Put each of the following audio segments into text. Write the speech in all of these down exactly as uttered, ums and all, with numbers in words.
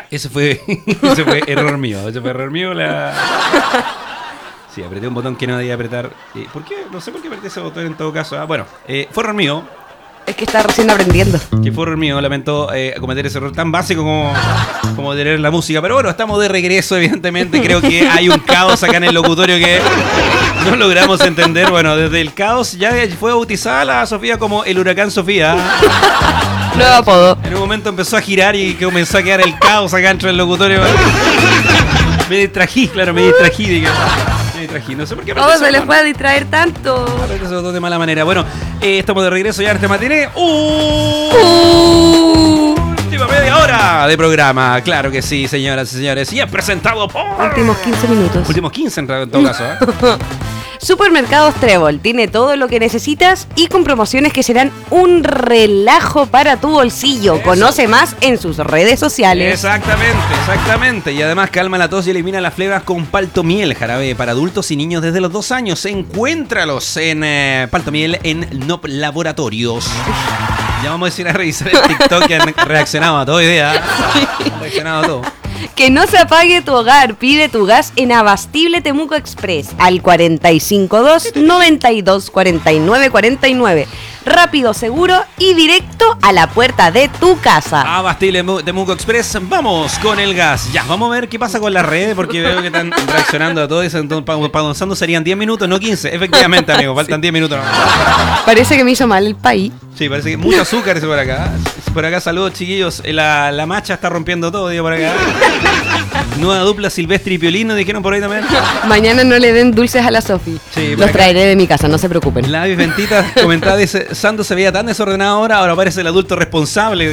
Ese fue, ese fue error mío. Ese fue error mío. La... Sí, apreté un botón que no debía apretar. Eh, ¿Por qué? No sé por qué apreté ese botón en todo caso. Ah, bueno, eh, fue error mío. Es que está recién aprendiendo. Que fue error mío. Lamento eh, cometer ese error tan básico como, como tener la música. Pero bueno, estamos de regreso, evidentemente. Creo que hay un caos acá en el locutorio que no logramos entender. Bueno, desde el caos ya fue bautizada la Sofía como el huracán Sofía. Nuevo apodo. En un momento empezó a girar y comenzó a quedar el caos acá dentro del locutorio. Me distrají, claro, me distrají, digamos. Me distrají, no sé por qué. ¿Cómo se les puede distraer tanto? Eso de mala manera. Bueno, eh, estamos de regreso ya en este matiné. ¡Uh! Uh. Última media hora de programa. Claro que sí, señoras y señores. Y es presentado por... Últimos quince minutos. Últimos quince en todo caso, ¿eh? Supermercados Trébol tiene todo lo que necesitas y con promociones que serán un relajo para tu bolsillo. Eso. Conoce más en sus redes sociales. Exactamente, exactamente. Y además calma la tos y elimina las flebas con Paltomiel, jarabe para adultos y niños desde los dos años. Encuéntralos en eh, Paltomiel en N O P Laboratorios. Ya vamos a ir a revisar el TikTok que han reaccionado a todo idea. Han reaccionado a todo. Que no se apague tu hogar. Pide tu gas en Abastible Temuco Express al cuatro cinco dos, nueve dos cuatro nueve cuatro nueve. Rápido, seguro y directo a la puerta de tu casa. Abastible Temuco Express. Vamos con el gas. Ya, vamos a ver qué pasa con las redes porque veo que están reaccionando a todo eso. Entonces, para avanzando serían diez minutos, no quince. Efectivamente, amigo, faltan sí. diez minutos. Parece que me hizo mal el país. Sí, parece que mucho azúcar ese por acá. Por acá, saludos, chiquillos. La, la macha está rompiendo todo, digo, por acá. Nueva dupla Silvestre y Piolín, dijeron por ahí también. Mañana no le den dulces a la Sofi. Sí, los acá traeré de mi casa, no se preocupen. La Ventita comentaba, dice, Sando se veía tan desordenado ahora, ahora parece el adulto responsable.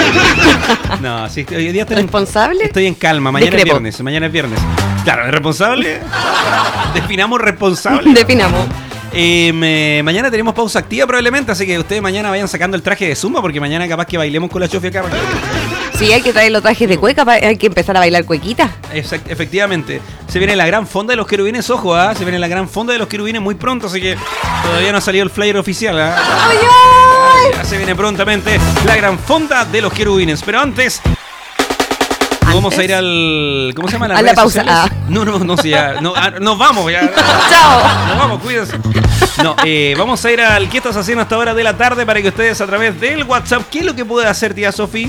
No, sí, hoy día estoy ¿responsable? En, estoy en calma, mañana Discrepo. es viernes, mañana es viernes. Claro, ¿es responsable? Definamos responsable. Definamos. Eh, me, mañana tenemos pausa activa probablemente, así que ustedes mañana vayan sacando el traje de Zumba porque mañana capaz que bailemos con la Chofi acá. Sí, hay que traer los trajes de cueca, hay que empezar a bailar cuequita. Exact, efectivamente. Se viene la gran fonda de los querubines, ojo, ¿ah? ¿eh? Se viene la gran fonda de los querubines muy pronto, así que todavía no ha salido el flyer oficial, ¿ah? ¿eh? ¡Ay, ay! Ya se viene prontamente la gran fonda de los querubines, pero antes... Vamos a ir al... ¿Cómo se llama? A la pausa. Ah. No, no, no, sí, ya. No, ah, nos vamos, ya. Chao. Nos vamos, cuídense. No, eh, vamos a ir al ¿qué estás haciendo hasta hora de la tarde? Para que ustedes a través del WhatsApp, ¿qué es lo que puede hacer, tía Sofi?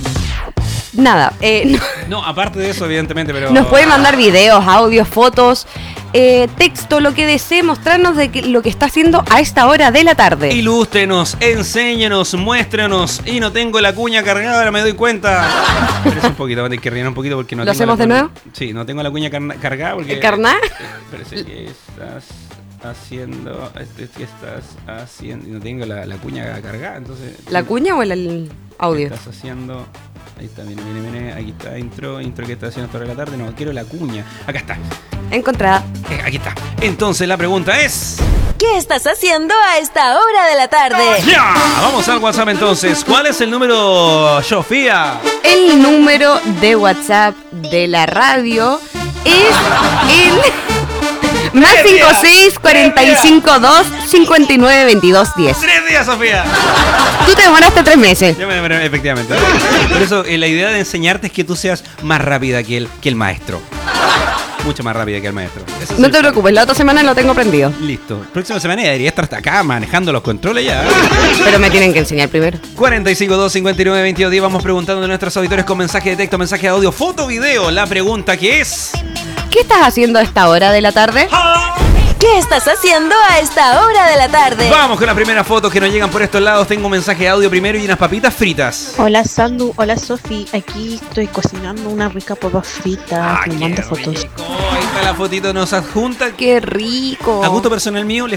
Nada. Eh, no. no, aparte de eso, evidentemente, pero... Nos puede mandar videos, audios, fotos, eh, texto, lo que desee, mostrarnos de que, lo que está haciendo a esta hora de la tarde. Ilústrenos, enséñenos, muéstrenos. Y no tengo la cuña cargada, ahora me doy cuenta. Pero es un poquito, vamos a tener que rellenar un poquito porque no ¿Lo tengo hacemos la de cuña. nuevo? Sí, no tengo la cuña car- cargada porque... ¿Carná? Eh, parece que estás haciendo... ¿Qué estás haciendo? Y no tengo la, la cuña cargada, entonces... ¿La cuña o el, el audio? ¿Qué estás haciendo? Ahí está, viene, viene, viene. Aquí está, intro, intro que está haciendo hasta hora de la tarde. No, quiero la cuña. Acá está. Encontrada. Eh, aquí está. Entonces la pregunta es... ¿qué estás haciendo a esta hora de la tarde? ¡Ya! Vamos al WhatsApp entonces. ¿Cuál es el número, Sofía? El número de WhatsApp de la radio es el... Más cinco seis, cuatro cinco dos, cinco nueve, veintidós, diez. ¡Tres días, Sofía! Tú te demoraste tres meses. Yo me demoré, efectivamente. Por eso, eh, la idea de enseñarte es que tú seas más rápida que el, que el maestro. Mucho más rápida que el maestro. Eso no te preocupes, la otra semana lo tengo prendido. Listo. Próxima semana ya debería estar hasta acá manejando los controles ya. Pero me tienen que enseñar primero. cuatro cinco dos, cinco nueve, veintidós, diez. Vamos preguntando a nuestros auditores con mensaje de texto, mensaje de audio, foto, video. La pregunta que es... ¿qué estás haciendo a esta hora de la tarde? ¿qué estás haciendo a esta hora de la tarde? Vamos con la primera foto que nos llegan por estos lados. Tengo un mensaje de audio primero y unas papitas fritas. Hola Sandu, hola Sofi. Aquí estoy cocinando una rica papa frita. Ah, me manda fotos. Ahí está la fotito, nos adjunta. ¡Qué rico! A gusto personal mío, le,